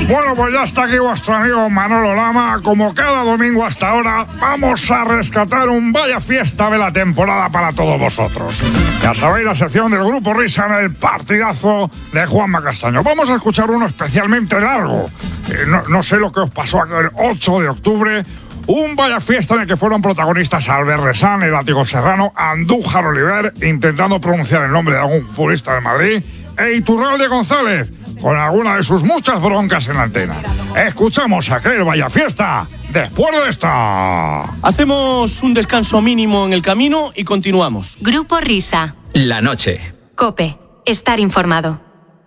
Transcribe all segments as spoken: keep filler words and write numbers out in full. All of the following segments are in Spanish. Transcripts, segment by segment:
Bueno, pues ya está aquí vuestro amigo Manolo Lama. Como cada domingo hasta ahora, vamos a rescatar un vaya fiesta de la temporada para todos vosotros. Ya sabéis, la sección del Grupo Risa en el partidazo de Juanma Castaño. Vamos a escuchar uno especialmente largo. Eh, no, no sé lo que os pasó aquel ocho de octubre. Un vaya fiesta en el que fueron protagonistas Albert Resán, el Látigo Serrano, Andújar Oliver, intentando pronunciar el nombre de algún futbolista de Madrid, e Iturralde González, con alguna de sus muchas broncas en la antena. Escuchamos aquel vaya fiesta después de esta. Hacemos un descanso mínimo en el camino y continuamos. Grupo Risa. La noche. COPE. Estar informado.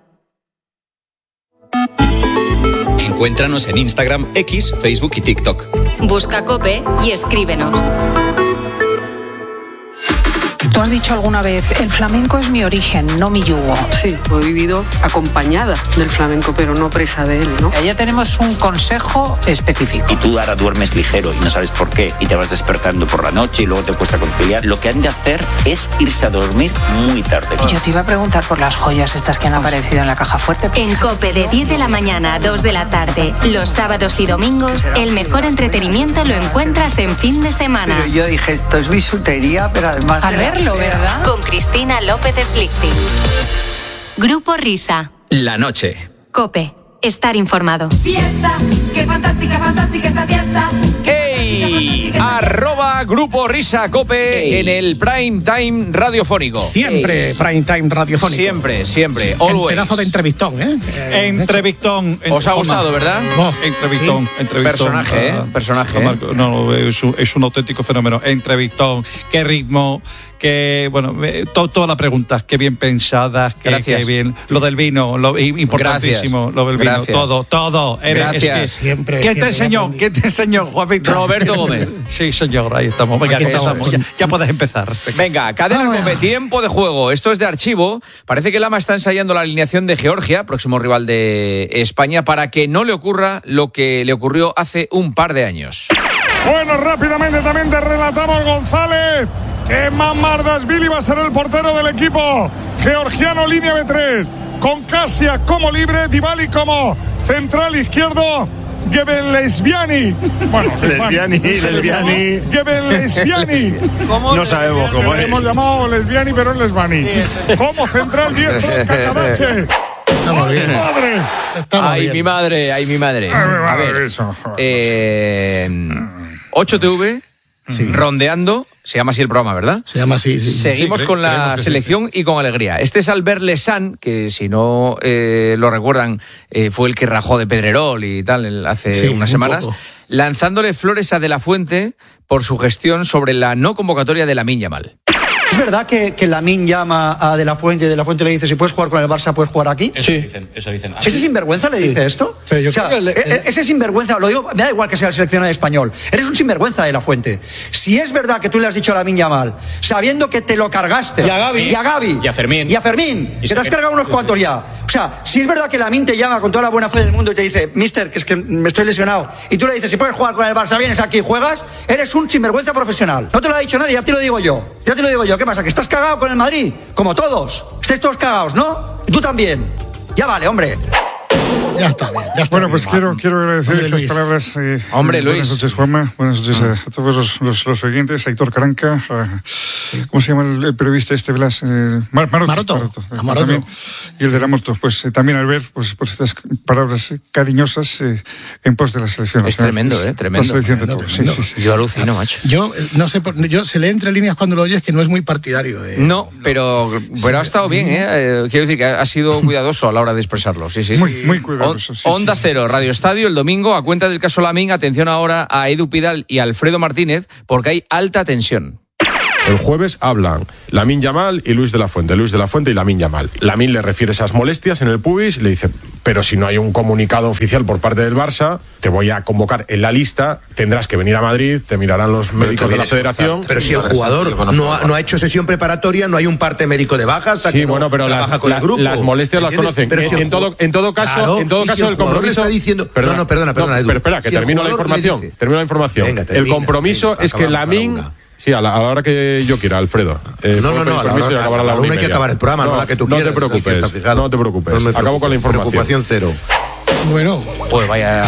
Encuéntranos en Instagram, X, Facebook y TikTok. Busca COPE y escríbenos. Tú has dicho alguna vez, el flamenco es mi origen, no mi yugo. Sí, he vivido acompañada del flamenco, pero no presa de él, ¿no? Ya tenemos un consejo específico. Y tú ahora duermes ligero y no sabes por qué, y te vas despertando por la noche y luego te cuesta conciliar. Lo que han de hacer es irse a dormir muy tarde. Y yo te iba a preguntar por las joyas estas que han aparecido en la caja fuerte. En COPE de diez de la mañana a dos de la tarde, los sábados y domingos, el mejor entretenimiento lo encuentras en fin de semana. Pero yo dije, esto es bisutería, pero además... A verlo, ¿verdad? Con Cristina López Slichting. Grupo Risa. La noche. COPE. Estar informado. Fiesta, qué fantástica, fantástica esta fiesta. ¡Hey! Arroba Grupo Risa COPE hey. En el prime time radiofónico. Siempre hey. Prime time radiofónico. Siempre, siempre. Un pedazo de entrevistón, ¿eh? eh entrevistón. Os ha gustado, ¿verdad? Oh, entrevistón, ¿sí? entrevistón. Personaje, ¿eh? Personaje. ¿eh? No, es un, es un auténtico fenómeno. Entrevistón. Qué ritmo. Que, bueno, to, todas las preguntas, qué bien pensadas, qué, qué bien. Lo del vino, lo importantísimo, Gracias. Lo del vino, Gracias. todo, todo. Eres, Gracias. Es que, siempre. ¿Quién te enseñó? ¿Quién te enseñó, Juanito? Roberto Gómez. Sí, señor, ahí estamos. Venga, estamos. Ya, ya puedes empezar. Venga, cadena COPE, tiempo de juego. Esto es de archivo. Parece que Lama está ensayando la alineación de Georgia, próximo rival de España, para que no le ocurra lo que le ocurrió hace un par de años. Bueno, rápidamente también te relatamos, González, que Mamardashvili va a ser el portero del equipo georgiano, línea B tres, con Kasia como libre, Dybala como central izquierdo, Gebenleisviani. Bueno, Lesbiani, Lesbiani. Gebenleisviani. No sabemos cómo es. Hemos llamado Lesbiani, pero es Lesbani. Como central diestro, Cacarache. Estamos bien. Madre. Estamos ay, bien. mi madre, ay, mi madre. Ay, mi madre a ver, eso. Eh, ocho T V, sí. Rondeando, se llama así el programa, ¿verdad? Se llama así, sí. Seguimos sí, con la selección sí. y con alegría. Este es Albert Resán, que si no eh, lo recuerdan, eh, fue el que rajó de Pedrerol y tal hace sí, unas semanas, poco. lanzándole flores a De La Fuente por su gestión sobre la no convocatoria de Lamine Yamal. ¿Es verdad que, que Lamine llama a De La Fuente y De La Fuente le dice, si puedes jugar con el Barça, puedes jugar aquí? Eso sí. dicen, eso dicen. ¿Ese sinvergüenza le dice sí. esto? Sí, yo o sea, creo que le, eh, ese sinvergüenza, lo digo, me da igual que sea el seleccionado español, eres un sinvergüenza, De La Fuente. Si es verdad que tú le has dicho a Lamine Yamal, sabiendo que te lo cargaste, y a Gavi, y a, Gavi, y a Fermín, y a Fermín, y que te has cargado unos cuantos ya. O sea, si es verdad que Lamine te llama con toda la buena fe del mundo y te dice, mister, que es que me estoy lesionado, y tú le dices, si puedes jugar con el Barça, vienes aquí y juegas, eres un sinvergüenza profesional. No te lo ha dicho nadie, ya te lo digo yo. Ya te lo digo yo. ¿Qué pasa? ¿Que estás cagado con el Madrid? Como todos. Estáis todos cagados, ¿no? Y tú también. Ya vale, hombre. Ya está bien, ya está Bueno, bien, pues quiero, quiero agradecer Hombre, estas Luis. palabras. Eh, Hombre, eh, Luis. Buenas noches, Juanma. Buenas noches ah. a todos los, los, los oyentes. Aitor Caranca. Eh, ¿Cómo se llama el, el periodista este, Blas? Eh, Mar, Maroto. Maroto. Maroto. A Maroto. También, y el de la moto. Pues eh, también al ver pues, por estas palabras cariñosas eh, en pos de la selección. Es tremendo, ¿eh? Tremendo. La selección de Tremendo, todos. tremendo. Sí, sí, sí. Yo alucino, macho. Yo no sé, yo se lee entre líneas cuando lo oyes que no es muy partidario. De, no, pero, pero ha estado bien, ¿eh? eh quiero decir que ha sido cuidadoso a la hora de expresarlo. Sí, sí. Muy, muy cuidadoso. Sí, Onda sí. Cero, Radio Estadio, el domingo, a cuenta del caso Lamine. Atención ahora a Edu Pidal y Alfredo Martínez, porque hay alta tensión. El jueves hablan Lamine Yamal y Luis de la Fuente, Luis de la Fuente y Lamine Yamal. Lamine le refiere esas molestias en el pubis y le dice, pero si no hay un comunicado oficial por parte del Barça, te voy a convocar en la lista, tendrás que venir a Madrid, te mirarán los médicos de la federación. Pero si el jugador no ha, no ha hecho sesión preparatoria, no hay un parte médico de baja, hasta sí, que bueno, no pero trabaja las, con la, el grupo. las molestias las conocen. Pero en, si en, todo, en todo caso, claro, en todo caso si el el compromiso... está diciendo, perdona, no, no, perdona, perdona, no, Edu. pero espera, que si termino la información. Dice, termino la información. Venga, termina, el compromiso venga, es que Lamine... Sí, a la, a la hora que yo quiera, Alfredo. Eh, no, no, no, a la hora, a la hora hay que acabar el programa, no, no la que tú no quieras. Te preocupes, no te preocupes, no te preocupes. Acabo con la información. Preocupación cero. Bueno. Pues vaya...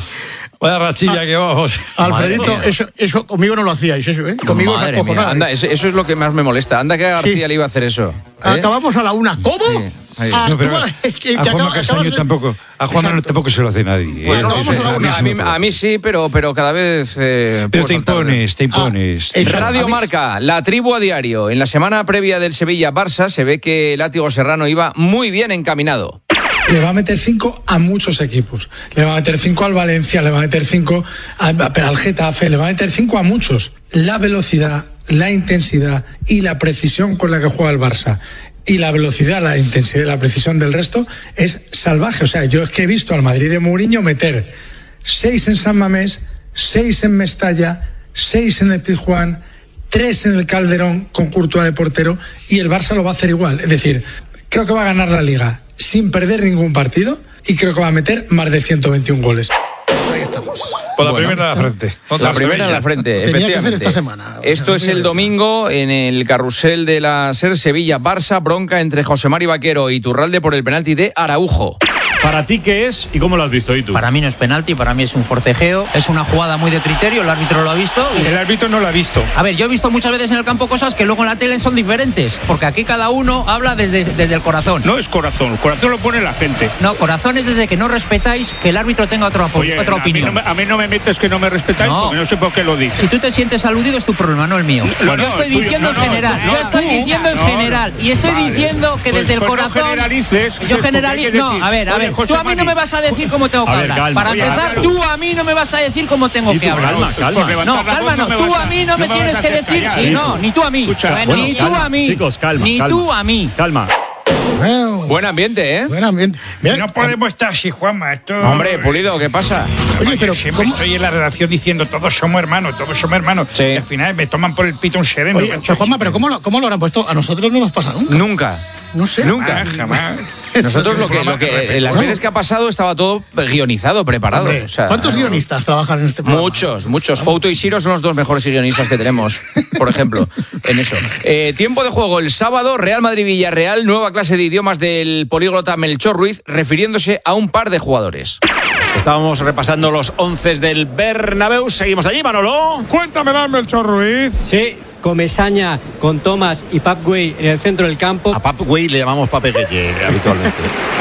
Vaya rachilla ah, que vamos. Alfredito, eso, eso conmigo no lo hacíais, eso, ¿eh? Conmigo Madre os mía, anda, eso, eso es lo que más me molesta. Anda que García sí. le iba a hacer eso. ¿eh? Acabamos a la una. ¿Cómo? Sí. Ah, no, pero es que, a Juanma Castaño de... tampoco, a Juanma tampoco se lo hace nadie. Bueno, no, Entonces, a, a, mí, a mí sí, pero, pero cada vez... Eh, pero te impones, te impones. Ah, Radio Marca, la tribu a diario. En la semana previa del Sevilla-Barça se ve que Látigo Serrano iba muy bien encaminado. Le va a meter cinco a muchos equipos. Le va a meter cinco al Valencia, le va a meter cinco al, al Getafe, le va a meter cinco a muchos. La velocidad, la intensidad y la precisión con la que juega el Barça y la velocidad, la intensidad y la precisión del resto es salvaje. O sea, yo es que he visto al Madrid de Mourinho meter seis en San Mamés, seis en Mestalla, seis en el Pizjuán, tres en el Calderón con Courtois de portero, y el Barça lo va a hacer igual. Es decir, creo que va a ganar la Liga sin perder ningún partido y creo que va a meter más de ciento veintiún goles. Ahí estamos. Con la bueno, primera en la frente. La primera en la frente, Tenía que ser esta semana. Esto o sea, es el domingo en el carrusel de la SER Sevilla-Barça, bronca entre José Mari Vaquero y Iturralde por el penalti de Araujo. ¿Para ti qué es y cómo lo has visto, Itu? Para mí no es penalti, para mí es un forcejeo, es una jugada muy de criterio, el árbitro lo ha visto. Y... El árbitro no lo ha visto. A ver, yo he visto muchas veces en el campo cosas que luego en la tele son diferentes, porque aquí cada uno habla desde, desde el corazón. No es corazón, el corazón lo pone la gente. No, corazón es desde que no respetáis que el árbitro tenga otro, Oye, otra a opinión. Mí no me, a mí no me metes que no me respetáis, no. Porque no sé por qué lo dices. Si tú te sientes aludido es tu problema, no el mío. Bueno, yo estoy tuyo, diciendo no, en general, no, yo estoy tú, diciendo en no, general, y estoy vale. diciendo que pues, desde el pues corazón... No generalices. Yo generalizo... No, a ver, a ver, tú a mí no me vas a decir cómo tengo que a ver, hablar. calma, Para oye, empezar, calma. tú a mí no me vas a decir cómo tengo Sí, que hablar. Calma, calma. No, calma, no. Tú a mí no me tienes que decir... Y no, ni tú a mí. Escucha, Ni tú a mí. Chicos, calma. Ni tú a mí. Calma. Bueno, buen ambiente, ¿eh? Buen ambiente. Mira, no podemos estar así, Juanma. Esto... Hombre, Pulido, ¿qué pasa? Oye, pero siempre ¿cómo? Estoy en la redacción diciendo todos somos hermanos, todos somos hermanos. Sí. Y al final me toman por el pito un sereno. Oye, pero Juanma, pero ¿cómo lo, ¿cómo lo habrán puesto? A nosotros no nos pasa nunca. Nunca. No sé. Nunca. Ah, jamás. Nosotros lo que, lo que las veces que ha pasado estaba todo guionizado, preparado. Hombre, o sea, ¿cuántos guionistas trabajan en este programa? Muchos, muchos. Fouto y Siro son los dos mejores guionistas que tenemos, por ejemplo, en eso. Eh, tiempo de juego el sábado, Real Madrid-Villarreal, nueva clase de idiomas del políglota Melchor Ruiz, refiriéndose a un par de jugadores. Estábamos repasando los once del Bernabéu. Seguimos allí, Manolo. Cuéntame, Melchor Ruiz. Sí. Comesaña con Thomas y Pap Güell en el centro del campo. A Pap Güell le llamamos Pape Gueye habitualmente.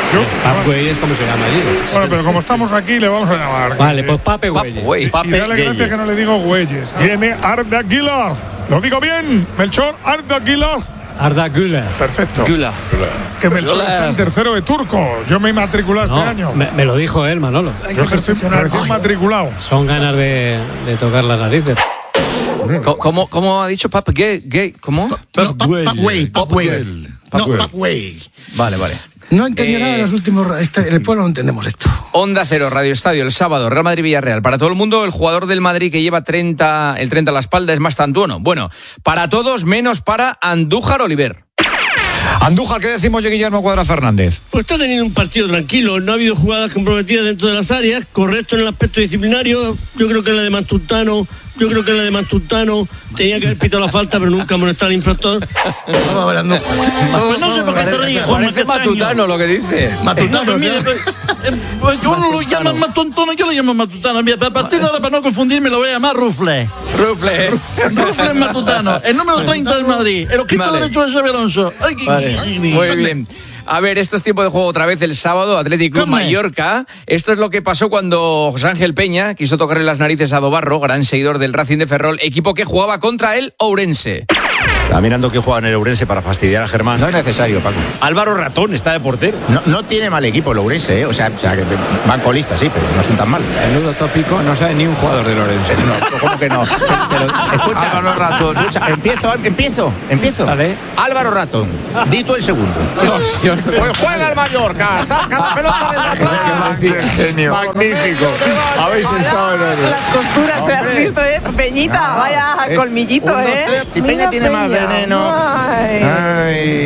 Pap Güell es como se llama allí. Bueno, pero como estamos aquí le vamos a llamar. Vale, pues Pape Güell. Y dale gracias que no le digo Güeyes. Viene Arda Güler. ¿Lo digo bien? Melchor, Arda Güler. Arda Güler. Perfecto. Güler. Que Melchor está en tercero de turco. Yo me inmatriculé este no, año. Me, me lo dijo él, Manolo. Yo que estoy recién matriculado. Son ganas de, de tocar las narices. ¿Cómo, cómo ha dicho Pap Gay? Gay ¿Cómo? Pap Güell. Pap Güell. No, Pap Güell. Vale, vale. No entendí eh, nada en los últimos... Este, en el pueblo no entendemos esto. Onda Cero, Radio Estadio, el sábado, Real Madrid-Villarreal. Para todo el mundo, el jugador del Madrid que lleva treinta, el treinta a la espalda es más tantuono. Bueno, para todos, menos para Andújar Oliver. Andújar, ¿qué decimos de Guillermo Cuadra Fernández? Pues está teniendo un partido tranquilo, no ha habido jugadas comprometidas dentro de las áreas, correcto en el aspecto disciplinario. Yo creo que la de Matutano, yo creo que la de Matutano tenía que haber pitado la falta, pero nunca molestar al infractor. Vamos hablando. Pues no sé por qué se ríe, Juan. Parece Matutano lo que dice. Matutano, pues mire, pues, eh, pues uno lo llama Matutano, yo lo llamo Matutano. A partir de ahora, para no confundirme, lo voy a llamar Rufle. Rufle. Rufle Matutano, el número treinta del Madrid, el ojito vale. derecho de Xabi Alonso. Ay, vale. Muy bien. A ver, esto es tiempo de juego otra vez el sábado, Athletic Club Mallorca. Esto es lo que pasó cuando José Ángel Peña quiso tocarle las narices a Dobarro, gran seguidor del Racing de Ferrol, equipo que jugaba contra el Ourense. Estaba mirando que juega en el Ourense para fastidiar a Germán. No es necesario, Paco. Álvaro Ratón está de portero. No, no tiene mal equipo el Ourense, ¿eh? O sea, o sea que van colistas, sí, pero no son tan mal. El nudo tópico no sabe ni un jugador del Ourense. No, ¿cómo que no? Te lo, escucha, Álvaro Ratón. Escucha, empiezo, empiezo, empiezo. Vale. Álvaro Ratón, di tú el segundo. No, pues juega el Mallorca, saca la pelota desde atrás. ¡Qué genio! Magnífico. Habéis estado en el... Las costuras, se has visto, ¿eh? Peñita, vaya colmillito, ¿eh? Si Peña tiene más veneno. Ay, Ay,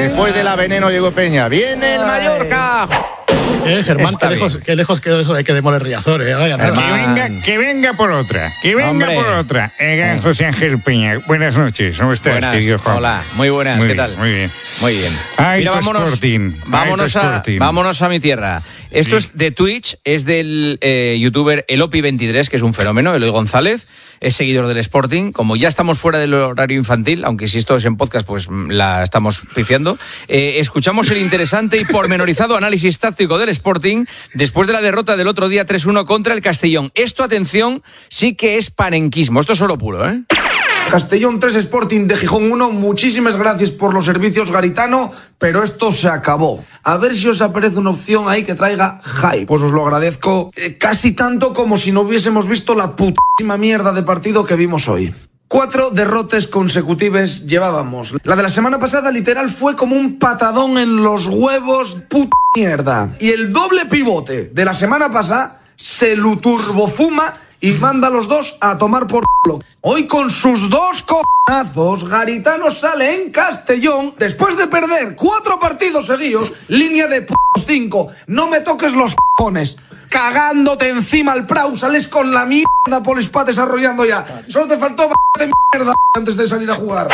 Después de la Veneno llegó Peña. ¡Viene el Mallorca! Eh, Germán, qué lejos, qué lejos quedó eso de que demore Riazor, eh. Vaya nada. Que venga, que venga por otra, que venga Hombre. por otra. El gran José Ángel Peña. Buenas noches, ¿cómo estás, buenas. querido Juan? Hola, muy buenas, muy ¿qué bien, tal? Muy bien. Muy bien. Ay, Mira, tu vámonos, Sporting. Vámonos, Ay, tu a, Sporting. vámonos a mi tierra. Esto sí. es de Twitch, es del eh, youtuber Elopi veintitrés, que es un fenómeno, Eloy González, es seguidor del Sporting. Como ya estamos fuera del horario infantil, aunque si esto es en podcast, pues la estamos pifiando, eh, escuchamos el interesante y pormenorizado análisis táctico del Sporting después de la derrota del otro día tres uno contra el Castellón. Esto, atención, sí que es panenquismo. Esto es oro puro, ¿eh? Castellón tres, Sporting de Gijón uno. Muchísimas gracias por los servicios, Garitano, pero esto se acabó. A ver si os aparece una opción ahí que traiga hype. Pues os lo agradezco eh, casi tanto como si no hubiésemos visto la putísima mierda de partido que vimos hoy. Cuatro derrotas consecutivas llevábamos. La de la semana pasada literal fue como un patadón en los huevos, puta mierda. Y el doble pivote de la semana pasada se lo turbofuma y manda a los dos a tomar por culo. Hoy con sus dos cojonazos, Garitano sale en Castellón después de perder cuatro partidos seguidos, línea de putos cinco. No me toques los cojones. Cagándote encima al Prau, sales con la mierda por el spa desarrollando ya. Solo te faltó de mierda antes de salir a jugar.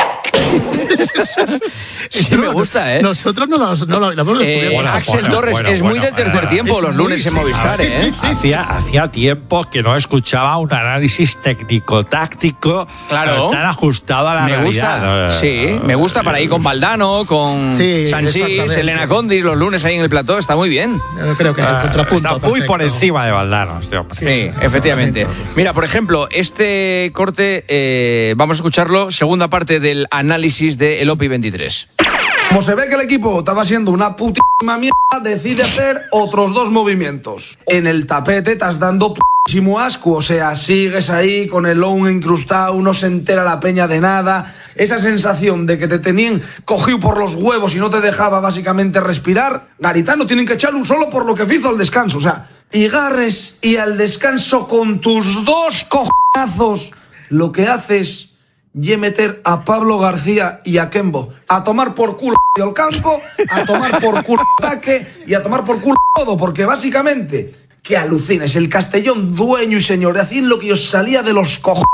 Sí, me gusta, ¿eh? Nosotros no lo no lo, lo eh, bueno, Axel bueno, Torres bueno, es muy bueno, del tercer bueno, tiempo los lunes muy, en Movistar, sí, ¿eh? Sí, sí, sí, hacía, hacía tiempo que no escuchaba un análisis técnico-táctico claro. tan ajustado a la me realidad. Gusta, sí, me gusta para ir con Valdano, con sí, Sanchís, Elena Condis, los lunes ahí en el plató, está muy bien. Yo creo que el contrapunto está muy perfecto. Por encima de Valdano, este hombre. Sí, sí, efectivamente. Mira, por ejemplo, este corte, eh, vamos a escucharlo, segunda parte del análisis de Elopi veintitrés. Como se ve que el equipo estaba siendo una putísima mierda, decide hacer otros dos movimientos. En el tapete estás dando putísimo asco, o sea, sigues ahí con el low incrustado, no se entera la peña de nada. Esa sensación de que te tenían cogido por los huevos y no te dejaba básicamente respirar. Garitano tienen que echarle un solo por lo que hizo al descanso, o sea, y garres y al descanso con tus dos cojonazos lo que haces y meter a Pablo García y a Kembo a tomar por culo el campo, a tomar por culo el ataque y a tomar por culo todo, porque básicamente, que alucines, el Castellón dueño y señor, hacían lo que os salía de los cojones.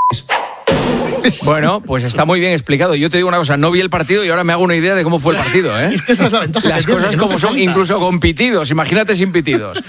Bueno, pues está muy bien explicado. Yo te digo una cosa, no vi el partido y ahora me hago una idea de cómo fue el partido, ¿eh? Es que esa es la ventaja. Las que cosas tiene, como no son, falta. incluso con pitidos, imagínate sin pitidos.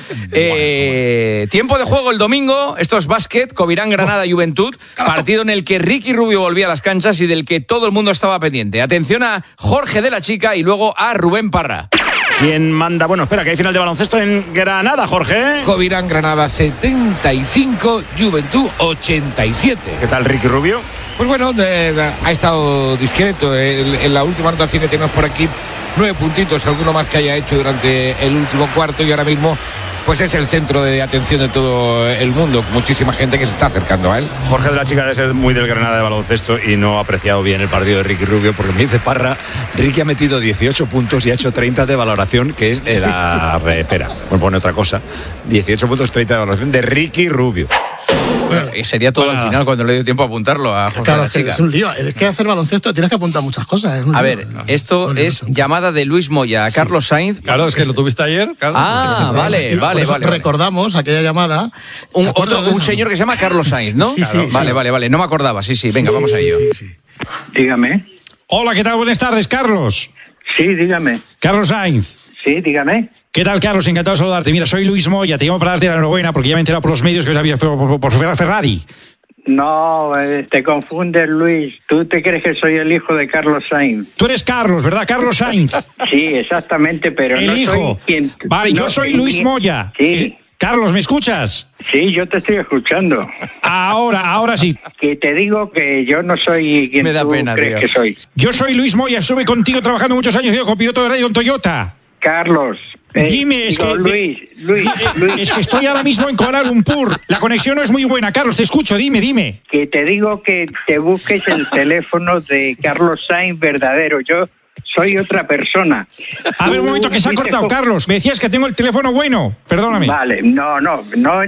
eh, tiempo de juego el domingo, esto es básquet, Covirán Granada Juventud, partido en el que Ricky Rubio volvía a las canchas y del que todo el mundo estaba pendiente. Atención a Jorge de la Chica y luego a Rubén Parra. ¿Quién manda? Bueno, espera, que hay final de baloncesto en Granada, Jorge. Covirán Granada setenta y cinco, Juventud ochenta y siete. ¿Qué tal, Ricky Rubio? Pues bueno, de, de, ha estado discreto. En, en la última anotación que tenemos por aquí, nueve puntitos, alguno más que haya hecho durante el último cuarto y ahora mismo pues es el centro de atención de todo el mundo. Muchísima gente que se está acercando a él. Jorge de la Chica debe ser muy del Granada de baloncesto y no ha apreciado bien el partido de Ricky Rubio, porque me dice Parra, Ricky ha metido dieciocho puntos y ha hecho treinta de valoración, que es la repera. Bueno, pone otra cosa. dieciocho puntos, treinta de valoración de Ricky Rubio. Bueno, y sería todo bueno. Al final cuando le dio tiempo a apuntarlo a Jorge claro, de la Chica. Es un lío. Es que hacer baloncesto tienes que apuntar muchas cosas. Es un a lío. ver, esto no, es no, llamada de Luis Moya a sí. Carlos Sainz. Claro, es que lo tuviste ayer. Claro. Ah, vale, vale, vale. Recordamos vale. aquella llamada. Un, otro, un señor que se llama Carlos Sainz, ¿no? Sí, sí, claro. sí. Vale, vale, vale. No me acordaba. Sí, sí. Venga, sí, vamos sí, a ello. Sí, sí. Dígame. Hola, ¿qué tal? Buenas tardes, Carlos. Sí, dígame. Carlos Sainz. Sí, dígame. ¿Qué tal, Carlos? Encantado de saludarte. Mira, soy Luis Moya, te llamo para darte la enhorabuena porque ya me he enterado por los medios que os había por, por, por Ferrari. No, eh, te confundes, Luis. Tú te crees que soy el hijo de Carlos Sainz. Tú eres Carlos, ¿verdad? Carlos Sainz. Sí, exactamente, pero el no hijo. soy quien... Vale, no, yo soy Luis quien... Moya. Sí. Eh, Carlos, ¿me escuchas? Sí, yo te estoy escuchando. Ahora, ahora sí. Que te digo que yo no soy quien me da tú pena, crees tío. que soy. Yo soy Luis Moya, estuve contigo trabajando muchos años como piloto de radio en Toyota. Carlos. Eh, Dime, es digo, que... Luis, Luis, Luis. Es que estoy ahora mismo en Kuala Lumpur. La conexión no es muy buena. Carlos, te escucho, dime, dime. Que te digo que te busques el teléfono de Carlos Sainz verdadero. Yo soy otra persona. A ver, un momento, que se ha cortado, Carlos. Me decías que tengo el teléfono bueno. Perdóname. Vale, no, no, no